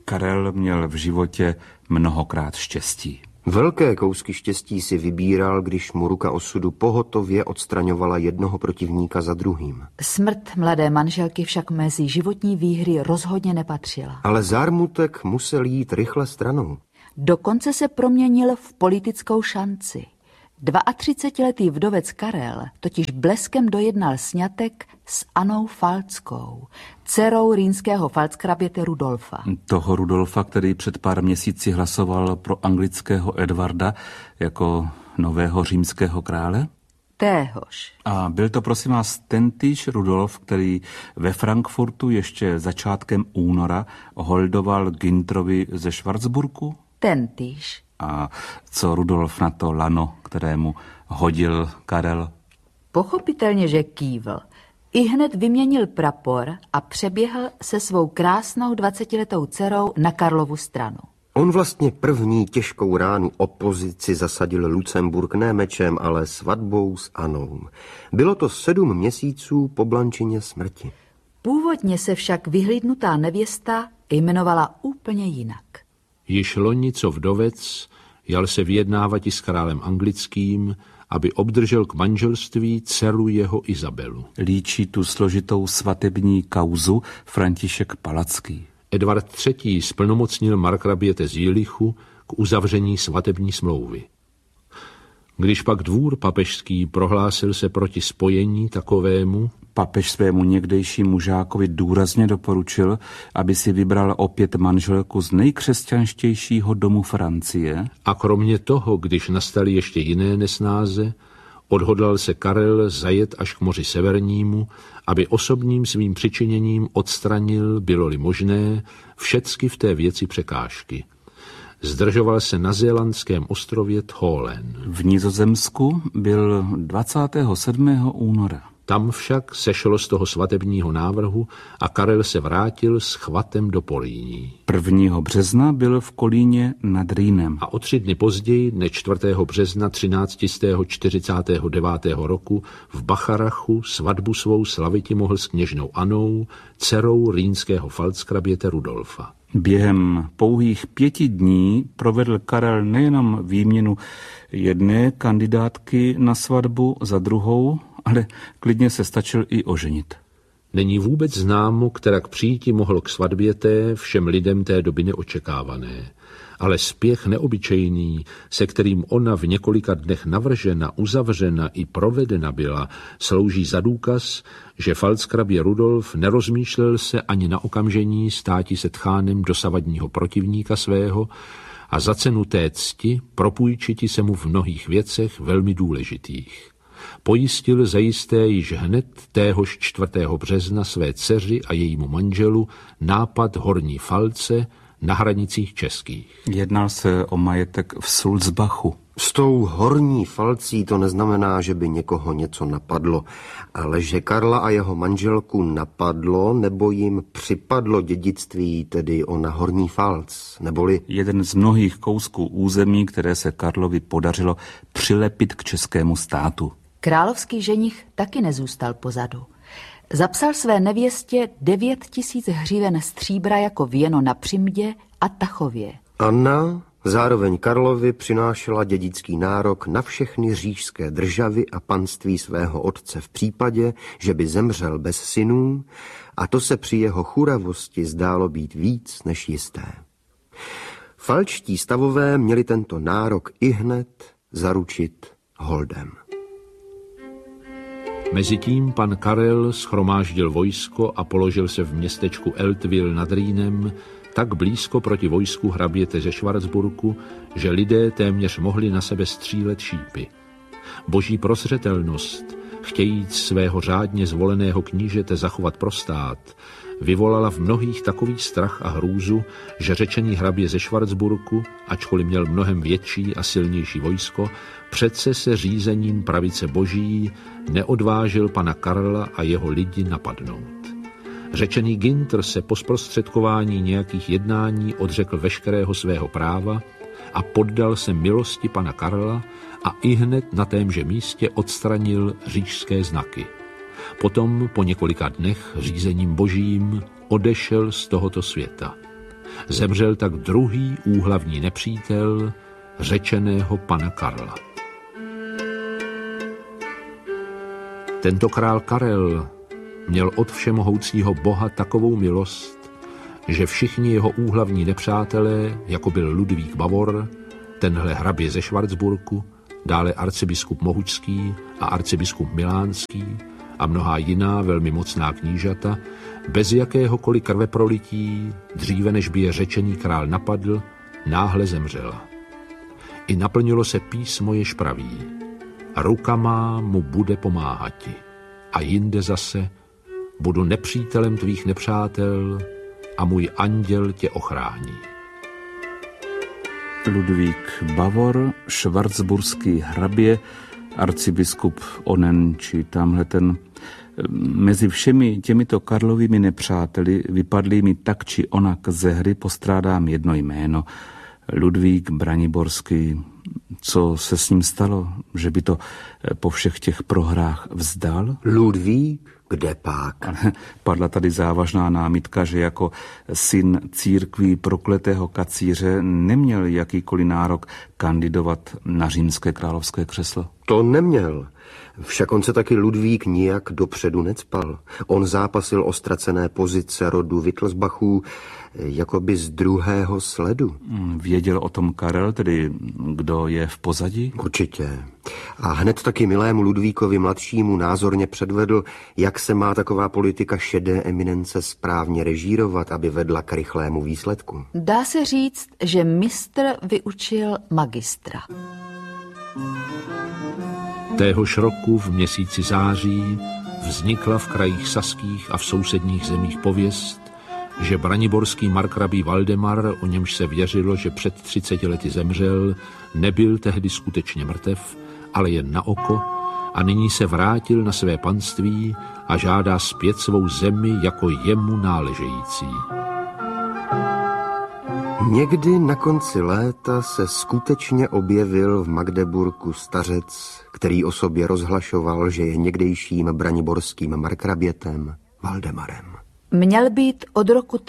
Karel měl v životě mnohokrát štěstí. Velké kousky štěstí si vybíral, když mu ruka osudu pohotově odstraňovala jednoho protivníka za druhým. Smrt mladé manželky však mezi životní výhry rozhodně nepatřila. Ale zármutek musel jít rychle stranou. Dokonce se proměnil v politickou šanci. 32letý vdovec Karel totiž bleskem dojednal sňatek s Annou Falckou, dcerou rýnského falckraběte Rudolfa. Toho Rudolfa, který před pár měsíci hlasoval pro anglického Edvarda jako nového římského krále? Téhož. A byl to prosím vás tentýž Rudolf, který ve Frankfurtu ještě začátkem února holdoval Gintrovi ze Schwarzburku? Tentýž. A co Rudolf na to lano, kterému hodil Karel? Pochopitelně, že kývl. Ihned vyměnil prapor a přeběhl se svou krásnou 20letou dcerou na Karlovu stranu. On vlastně první těžkou ránu opozici zasadil Lucemburk ne mečem, ale svatbou s Anou. Bylo to 7 měsíců po Blančině smrti. Původně se však vyhlídnutá nevěsta jmenovala úplně jinak. Již loni, co vdovec, jal se vyjednávat i s králem anglickým, aby obdržel k manželství dceru jeho Izabelu. Líčí tu složitou svatební kauzu František Palacký. Edvard III. Splnomocnil markraběte z Jilichu k uzavření svatební smlouvy. Když pak dvůr papežský prohlásil se proti spojení takovému, papež svému někdejšímu žákovi důrazně doporučil, aby si vybral opět manželku z nejkřesťanštějšího domu Francie. A kromě toho, když nastaly ještě jiné nesnáze, odhodlal se Karel zajet až k moři Severnímu, aby osobním svým přičiněním odstranil, bylo-li možné, všecky v té věci překážky. Zdržoval se na zélandském ostrově Tholen. V Nizozemsku byl 27. února. Tam však sešlo z toho svatebního návrhu a Karel se vrátil s chvatem do Políní. 1. března byl v Kolíně nad Rýnem. A o 3 dny později, dne 4. března 1349. roku, v Bacharachu svatbu svou slaviti mohl s kněžnou Anou, dcerou rýnského falckraběte Rudolfa. Během pouhých 5 dní provedl Karel nejenom výměnu jedné kandidátky na svatbu za druhou, ale klidně se stačil i oženit. Není vůbec známo, kterak přijít mohlo k svatbě té všem lidem té doby neočekávané. Ale spěch neobyčejný, se kterým ona v několika dnech navržena, uzavřena i provedena byla, slouží za důkaz, že falckrabě Rudolf nerozmýšlel se ani na okamžení státi se tchánem dosavadního protivníka svého a za cenu té cti propůjčiti se mu v mnohých věcech velmi důležitých. Pojistil zajisté již hned téhož 4. března své dceři a jejímu manželu nápad Horní Falce na hranicích českých. Jednal se o majetek v Sulzbachu. S tou Horní Falcí to neznamená, že by někoho něco napadlo, ale že Karla a jeho manželku napadlo nebo jim připadlo dědictví, tedy ona Horní Falc, neboli jeden z mnohých kousků území, které se Karlovi podařilo přilepit k českému státu. Královský ženich taky nezůstal pozadu. Zapsal své nevěstě 9 000 hříven stříbra jako věno na Přimdě a Tachově. Anna zároveň Karlovi přinášela dědický nárok na všechny říšské državy a panství svého otce v případě, že by zemřel bez synů, a to se při jeho churavosti zdálo být víc než jisté. Falčtí stavové měli tento nárok ihned zaručit holdem. Mezitím pan Karel shromáždil vojsko a položil se v městečku Eltville nad Rýnem tak blízko proti vojsku hraběte ze Schwarzburku, že lidé téměř mohli na sebe střílet šípy. Boží prozřetelnost, chtějíc svého řádně zvoleného knížete zachovat pro stát, vyvolala v mnohých takový strach a hrůzu, že řečený hrabě ze Schwarzburku, ačkoliv měl mnohem větší a silnější vojsko, přece se řízením pravice boží neodvážil pana Karla a jeho lidi napadnout. Řečený Gintr se po zprostředkování nějakých jednání odřekl veškerého svého práva a poddal se milosti pana Karla a ihned na témže místě odstranil říšské znaky. Potom po několika dnech řízením božím odešel z tohoto světa. Zemřel tak druhý úhlavní nepřítel řečeného pana Karla. Tento král Karel měl od všemohoucího Boha takovou milost, že všichni jeho úhlavní nepřátelé, jako byl Ludvík Bavor, tenhle hrabě ze Švarcburku, dále arcibiskup Mohučský a arcibiskup Milánský a mnohá jiná velmi mocná knížata, bez jakéhokoliv krveprolití, dříve než by je řečený král napadl, náhle zemřela. I naplnilo se písmo, jež praví: ruka má mu bude pomáhati. A jinde zase: budu nepřítelem tvých nepřátel a můj anděl tě ochrání. Ludvík Bavor, švarcburský hrabě, arcibiskup onen či tamhle ten. Mezi všemi těmito Karlovými nepřáteli, vypadlými tak či onak ze hry, postrádám jedno jméno. Ludvík Braniborský. Co se s ním stalo? Že by to po všech těch prohrách vzdal? Ludvík? Kde pak? Padla tady závažná námitka, že jako syn církví prokletého kacíře neměl jakýkoliv nárok kandidovat na římské královské křeslo. To neměl. Však on se taky Ludvík nijak dopředu necpal. On zápasil o ztracené pozice rodu Wittelsbachů jakoby z druhého sledu. Věděl o tom Karel, tedy kdo je v pozadí? Určitě. A hned taky milému Ludvíkovi mladšímu názorně předvedl, jak se má taková politika šedé eminence správně režírovat, aby vedla k rychlému výsledku. Dá se říct, že mistr vyučil magistra. Téhož roku v měsíci září vznikla v krajích saských a v sousedních zemích pověst, že braniborský markrabí Valdemar, o němž se věřilo, že před 30 lety zemřel, nebyl tehdy skutečně mrtev, ale jen na oko, a nyní se vrátil na své panství a žádá zpět svou zemi jako jemu náležející. Někdy na konci léta se skutečně objevil v Magdeburku stařec, který o sobě rozhlašoval, že je někdejším braniborským markrabětem Valdemarem. Měl být od roku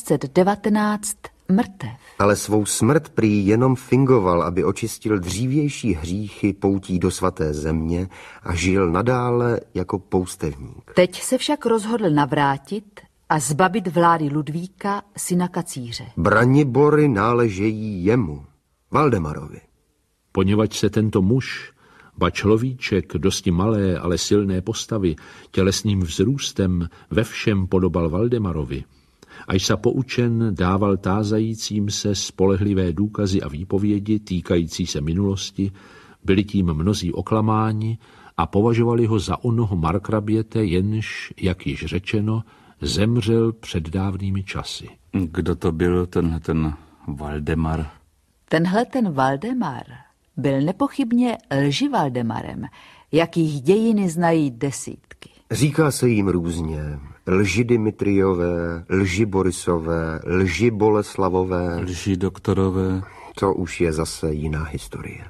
1319 mrtev. Ale svou smrt prý jenom fingoval, aby očistil dřívější hříchy poutí do svaté země a žil nadále jako poustevník. Teď se však rozhodl navrátit a zbavit vlády Ludvíka, syna kacíře. Branibory náležejí jemu, Valdemarovi. Poněvadž se tento muž, ba človíček dosti malé, ale silné postavy, tělesným vzrůstem ve všem podobal Valdemarovi, až se poučen dával tázajícím se spolehlivé důkazy a výpovědi týkající se minulosti, byli tím mnozí oklamáni a považovali ho za onoho markraběte, jenž, jak již řečeno, zemřel před dávnými časy. Kdo to byl ten Valdemar? Tenhle Valdemar byl nepochybně lži-Valdemarem, jakých dějiny znají desítky. Říká se jim různě. Lži Dimitriové, lži Borisové, lži Boleslavové. Lži doktorové. To už je zase jiná historie.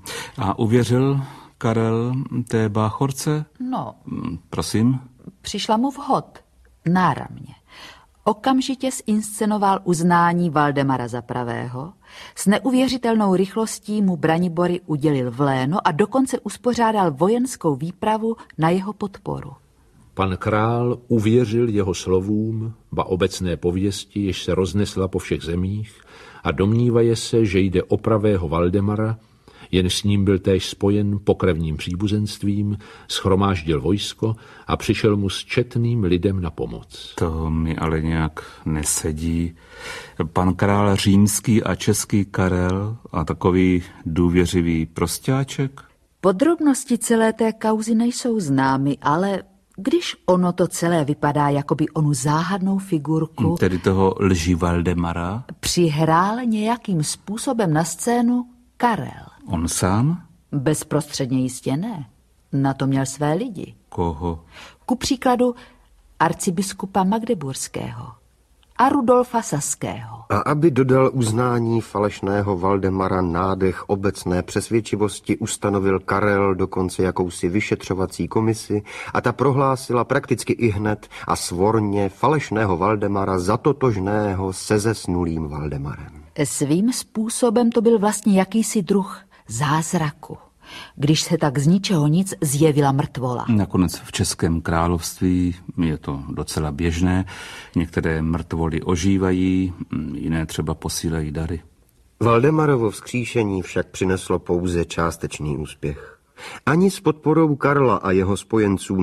A uvěřil Karel té báchorce? No. Prosím? Přišla mu vhod. Náramně. Okamžitě zinscenoval uznání Valdemara za pravého, s neuvěřitelnou rychlostí mu Branibory udělil vléno a dokonce uspořádal vojenskou výpravu na jeho podporu. Pan král uvěřil jeho slovům, ba obecné pověsti, jež se roznesla po všech zemích, a domnívaje se, že jde o pravého Valdemara, jen s ním byl též spojen pokrevním příbuzenstvím, shromáždil vojsko a přišel mu s četným lidem na pomoc. To mi ale nějak nesedí. Pan král římský a český Karel a takový důvěřivý prostáček? Podrobnosti celé té kauzy nejsou známy, ale když ono to celé vypadá jakoby onu záhadnou figurku, tedy toho lži Valdemara, přihrál nějakým způsobem na scénu Karel. On sám? Bezprostředně jistě ne. Na to měl své lidi. Koho? Ku příkladu arcibiskupa Magdeburského a Rudolfa Saského. A aby dodal uznání falešného Valdemara nádech obecné přesvědčivosti, ustanovil Karel dokonce jakousi vyšetřovací komisi a ta prohlásila prakticky ihned a svorně falešného Valdemara za totožného se zesnulým Valdemarem. Svým způsobem to byl vlastně jakýsi druh zázraku, když se tak z ničeho nic zjevila mrtvola. Nakonec v Českém království je to docela běžné. Některé mrtvoly ožívají, jiné třeba posílají dary. Valdemarovo vzkříšení však přineslo pouze částečný úspěch. Ani s podporou Karla a jeho spojenců